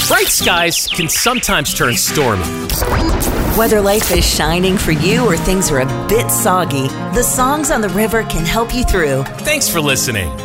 Bright skies can sometimes turn stormy. Whether life is shining for you or things are a bit soggy, the songs on the river can help you through. Thanks for listening.